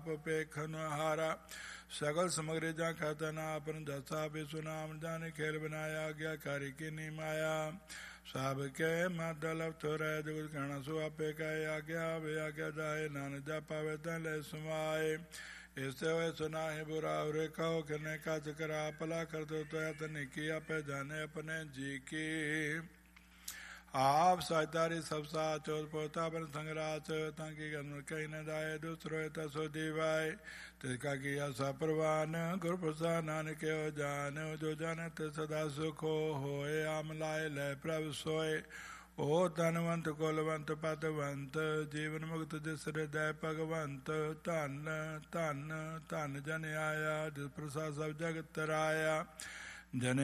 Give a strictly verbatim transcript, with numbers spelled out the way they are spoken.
पेखन हारा सकल समग्र जा कहता ना अपन दसा विश्वनाम जाने खेल बनाया आज्ञाकारी की निमाया सब के मदलब थोड़ा जुगल कहना सो आपे कहे आज्ञा वे आज्ञा जाए नान जा पावे तले सुमाए इससे वे सुना है बुरा उरे कहो कहने का चकरा पला कर दो तो यतने किया पे जाने अपने जी की आप साचारी सब साचो पोता बन संगराच ताकि कहीं न जाए दूसरो तसो दीवाए तिसका किया सप्रवान गुरु प्रसाद नानक के हो जान जो जानत सदा सुखो होए आम लाए ले प्रभु सोए ओ धनवंत कुलवंत पतवंत जीवन मुक्त जिस हृदय भगवंत धन धन धन जन आया जिस प्रसाद सब जगत तराया जन